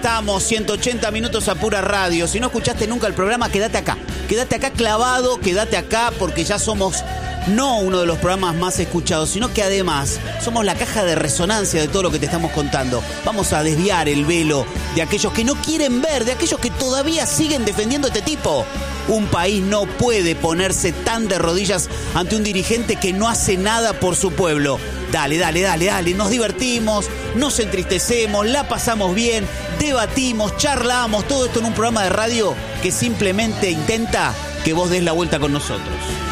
estamos, 180 minutos a pura radio. Si no escuchaste nunca el programa, quédate acá clavado, quédate acá porque ya somos no uno de los programas más escuchados, sino que además somos la caja de resonancia de todo lo que te estamos contando. Vamos a desviar el velo de aquellos que no quieren ver, de aquellos que todavía siguen defendiendo a este tipo. Un país no puede ponerse tan de rodillas ante un dirigente que no hace nada por su pueblo. Dale, nos divertimos, nos entristecemos, la pasamos bien, debatimos, charlamos, todo esto en un programa de radio que simplemente intenta que vos des la vuelta con nosotros.